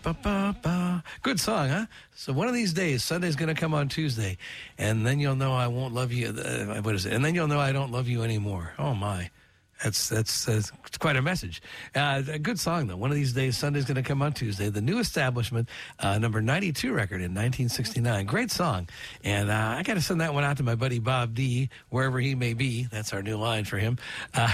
Ba-ba-ba. Good song, huh? So one of these days, Sunday's going to come on Tuesday, and then you'll know I won't love you. What is it? And then you'll know I don't love you anymore. Oh, my. That's quite a message. A good song, though. One of these days, Sunday's going to come on Tuesday. The New Establishment, number 92 record in 1969. Great song. And I got to send that one out to my buddy Bob D, wherever he may be. That's our new line for him.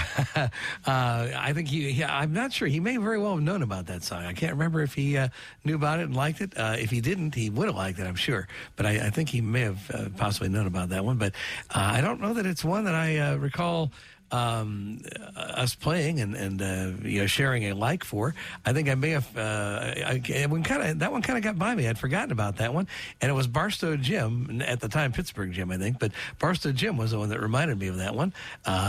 I think I'm not sure. He may very well have known about that song. I can't remember if he knew about it and liked it. If he didn't, he would have liked it, I'm sure. But I think he may have possibly known about that one. But I don't know that it's one that I recall us playing and sharing a like for. I think I may have that one kind of got by me. I'd forgotten about that one, and it was Barstow Jim at the time, Pittsburgh Jim, I think. But Barstow Jim was the one that reminded me of that one.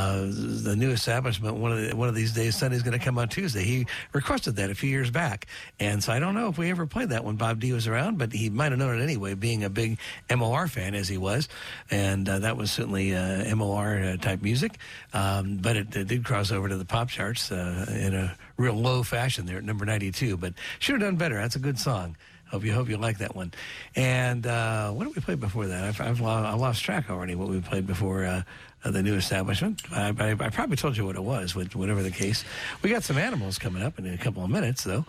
The New Establishment. One of these days, Sunday's going to come on Tuesday. He requested that a few years back, and so I don't know if we ever played that when Bob D was around, but he might have known it anyway, being a big MOR fan as he was, and that was certainly MOR type music. But it did cross over to the pop charts in a real low fashion there at number 92. But should have done better. That's a good song. Hope you like that one. And what did we play before that? I lost track already. What we played before the New Establishment. I probably told you what it was. Whatever the case, we got some Animals coming up in a couple of minutes though.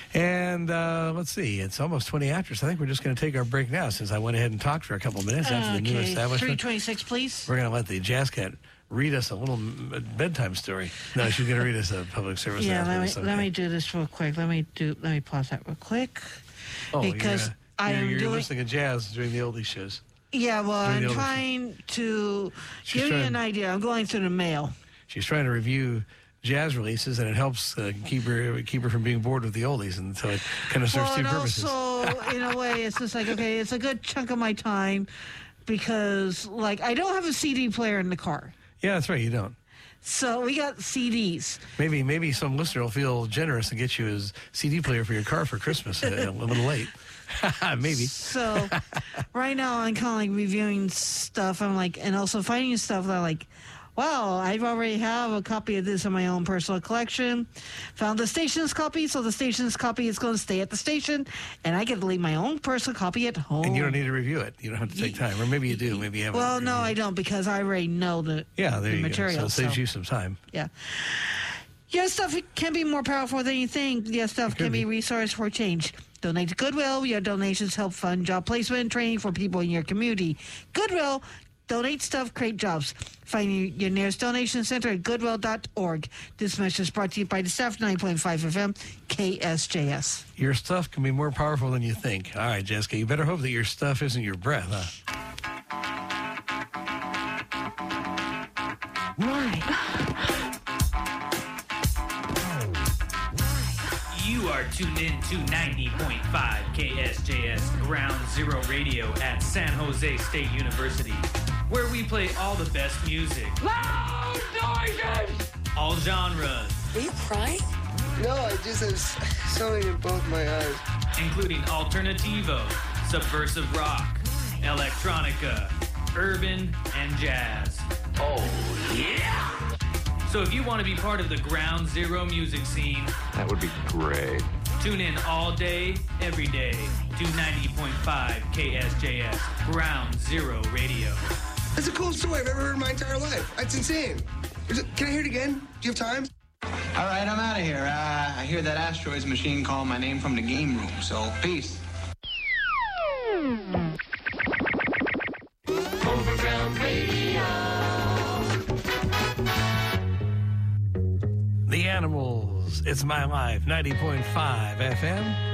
And let's see. It's almost 20 after, so I think we're just going to take our break now. Since I went ahead and talked for a couple of minutes after the New Establishment. 3:26, please. We're going to let the Jazz Cat read us a little bedtime story. No, she's going to read us a public service. Yeah, let me do this real quick. Let me pause that real quick. Oh, because you're listening to jazz during the oldies shows. Yeah, well, I'm trying to give you an idea. I'm going through the mail. She's trying to review jazz releases, and it helps keep her from being bored with the oldies, and so it kind of serves two purposes. Also, in a way, it's just like, okay, it's a good chunk of my time because, like, I don't have a CD player in the car. Yeah, that's right. You don't. So we got CDs. Maybe some listener will feel generous and get you his CD player for your car for Christmas. A little late. Maybe. So right now I'm kind of like reviewing stuff. I'm like, and also finding stuff that I'm like, wow, I already have a copy of this in my own personal collection. Found the station's copy, so the station's copy is going to stay at the station, and I get to leave my own personal copy at home. And you don't need to review it. You don't have to take time. Or maybe you do. Maybe you haven't. Well, no, I don't, because I already know the material. So it saves you some time. Yeah. Your stuff can be more powerful than you think. Your stuff can be a resource for change. Donate to Goodwill. Your donations help fund job placement and training for people in your community. Goodwill. Donate stuff, create jobs. Find your nearest donation center at goodwill.org. This message is brought to you by the staff, 9.5 FM, KSJS. Your stuff can be more powerful than you think. All right, Jessica, you better hope that your stuff isn't your breath, huh? You are tuned in to 90.5 KSJS Ground Zero Radio at San Jose State University, where we play all the best music. Loud noises! All genres. Are you crying? No, I just have something in both my eyes. Including alternativo, subversive rock, electronica, urban, and jazz. Oh, yeah! So if you want to be part of the Ground Zero music scene, that would be great. Tune in all day, every day to 90.5 KSJS Ground Zero Radio. That's the coolest story I've ever heard in my entire life. That's insane. Can I hear it again? Do you have time? All right, I'm out of here. I hear that Asteroids machine call my name from the game room, so peace. Overground Radio. The Animals, It's My Life, 90.5 FM.